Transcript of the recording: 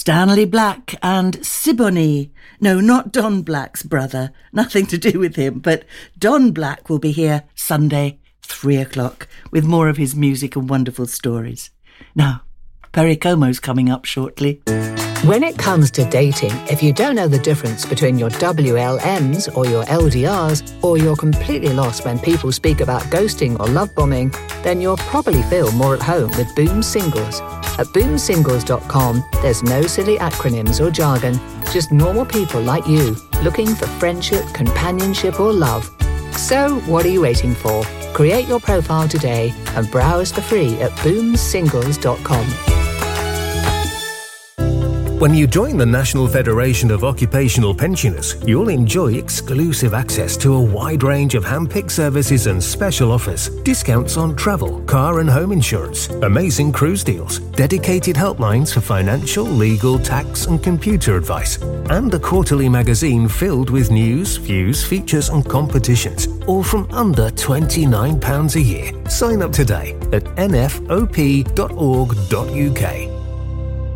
Stanley Black and Siboney. No, not Don Black's brother. Nothing to do with him, but Don Black will be here Sunday, 3:00, with more of his music and wonderful stories. Now, Perry Como's coming up shortly. When it comes to dating, if you don't know the difference between your WLMs or your LDRs, or you're completely lost when people speak about ghosting or love bombing, then you'll probably feel more at home with Boom Singles. At boomsingles.com, there's no silly acronyms or jargon, just normal people like you, looking for friendship, companionship or love. So, what are you waiting for? Create your profile today and browse for free at boomsingles.com. When you join the National Federation of Occupational Pensioners, you'll enjoy exclusive access to a wide range of hand-picked services and special offers, discounts on travel, car and home insurance, amazing cruise deals, dedicated helplines for financial, legal, tax and computer advice, and a quarterly magazine filled with news, views, features and competitions, all from under £29 a year. Sign up today at nfop.org.uk.